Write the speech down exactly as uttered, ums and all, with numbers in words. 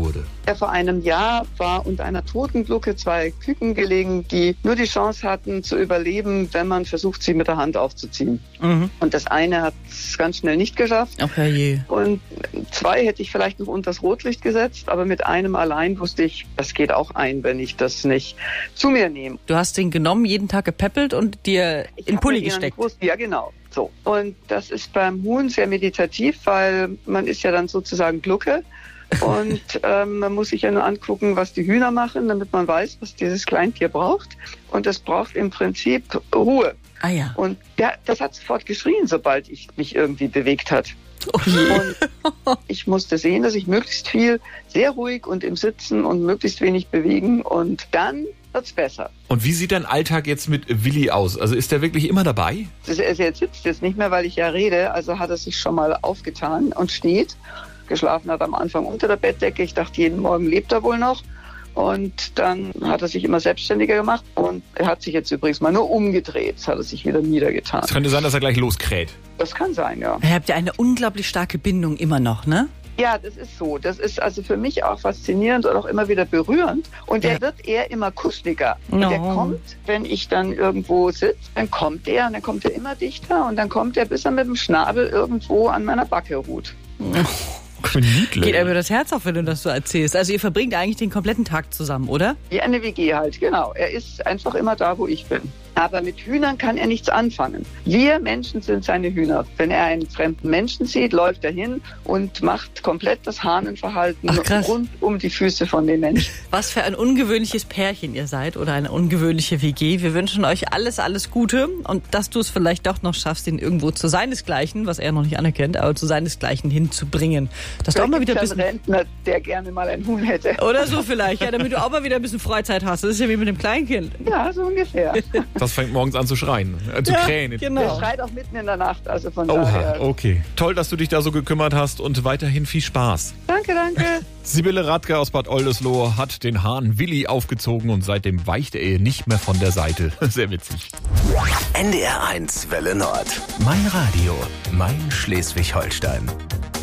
wurde? Ja, vor einem Jahr war unter einer toten Glucke zwei Küken gelegen, die nur die Chance hatten zu überleben, wenn man versucht, sie mit der Hand aufzuziehen. Mhm. Und das eine hat es ganz schnell nicht geschafft. Ach je. Und zwei hätte ich vielleicht noch unter das Rotlicht gesetzt, aber mit einem allein wusste ich, das geht auch ein, wenn ich das nicht zu mir nehme. Du hast den genommen, jeden Tag gepäppelt und dir ich in den Pulli gesteckt. Brust, ja, genau. So. Und das ist beim Huhn sehr meditativ, weil man ist ja dann sozusagen Glucke. Und ähm, man muss sich ja nur angucken, was die Hühner machen, damit man weiß, was dieses Kleintier braucht. Und das braucht im Prinzip Ruhe. Ah ja. Und der, das hat sofort geschrien, sobald ich mich irgendwie bewegt hat. Oh je. Und ich musste sehen, dass ich möglichst viel, sehr ruhig und im Sitzen und möglichst wenig bewegen. Und dann wird's besser. Und wie sieht dein Alltag jetzt mit Willi aus? Also ist der wirklich immer dabei? Er sitzt jetzt nicht mehr, weil ich ja rede. Also hat er sich schon mal aufgetan und steht. Geschlafen hat am Anfang unter der Bettdecke. Ich dachte, jeden Morgen lebt er wohl noch. Und dann hat er sich immer selbstständiger gemacht. Und er hat sich jetzt übrigens mal nur umgedreht. Jetzt hat er sich wieder niedergetan. Es könnte sein, dass er gleich loskräht. Das kann sein, ja. Ihr habt ja eine unglaublich starke Bindung immer noch, ne? Ja, das ist so. Das ist also für mich auch faszinierend und auch immer wieder berührend. Und der ja. wird eher immer kuscheliger. Und no. der kommt, wenn ich dann irgendwo sitze, dann kommt der und dann kommt er immer dichter und dann kommt er, bis er mit dem Schnabel irgendwo an meiner Backe ruht. Geht er über das Herz auf, wenn du das so erzählst. Also ihr verbringt eigentlich den kompletten Tag zusammen, oder? Wie eine W G halt, genau. Er ist einfach immer da, wo ich bin. Aber mit Hühnern kann er nichts anfangen. Wir Menschen sind seine Hühner. Wenn er einen fremden Menschen sieht, läuft er hin und macht komplett das Hahnenverhalten Ach, rund um die Füße von den Menschen. Was für ein ungewöhnliches Pärchen ihr seid oder eine ungewöhnliche W G. Wir wünschen euch alles, alles Gute und dass du es vielleicht doch noch schaffst, ihn irgendwo zu seinesgleichen, was er noch nicht anerkennt, aber zu seinesgleichen hinzubringen. Dass du auch mal wieder ein bisschen Rentner, der gerne mal ein Huhn hätte. Oder so vielleicht, ja, damit du auch mal wieder ein bisschen Freizeit hast. Das ist ja wie mit dem Kleinkind. Ja, so ungefähr. Das fängt morgens an zu schreien, äh, zu ja, krähen. Genau. Der schreit auch mitten in der Nacht, also von Oha, daher. Okay. Toll, dass du dich da so gekümmert hast und weiterhin viel Spaß. Danke, danke. Sibylle Radke aus Bad Oldesloe hat den Hahn Willi aufgezogen und seitdem weicht er nicht mehr von der Seite. Sehr witzig. N D R eins Welle Nord. Mein Radio, mein Schleswig-Holstein.